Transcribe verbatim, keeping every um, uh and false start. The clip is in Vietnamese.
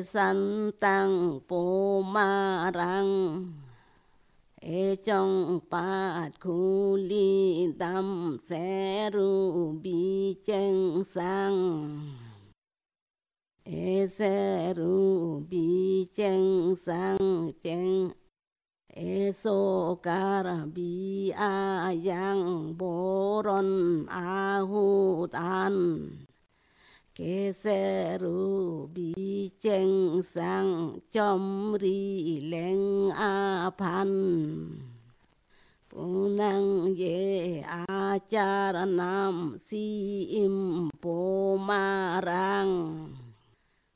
e san tăng po ma răng e trong bát khu ly đam sẽ ru bi chân sang e sẽ ru bi chân sang chân e so kara bi a yang boron a hu tan ke se ru bi chân sang chom ri leng a pan pu năng ye a cha nam si im po ma rang